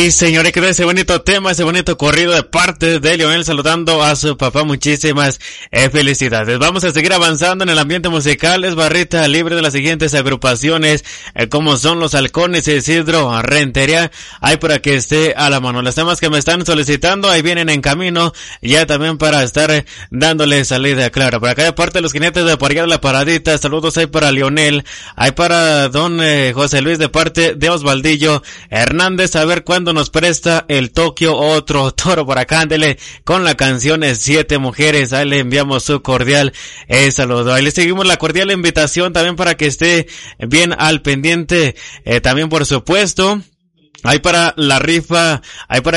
Sí, señores, que ese bonito tema, ese bonito corrido de parte de Leonel saludando a su papá. Muchísimas felicidades. Vamos a seguir avanzando en el ambiente musical. Es barrita libre de las siguientes agrupaciones, como son Los Halcones, Isidro Rentería. Hay para que esté a la mano. Los temas que me están solicitando, ahí vienen en camino, ya también para estar dándole salida, claro. Por acá de parte de los jinetes de por allá de la paradita, saludos hay para Leonel, hay para don José Luis de parte de Osvaldillo Hernández, a ver cuándo nos presta el Tokio otro toro por acá, ándele con la canción Siete Mujeres, ahí le enviamos su cordial saludo, ahí le seguimos la cordial invitación también para que esté bien al pendiente, también por supuesto, hay para la rifa, hay para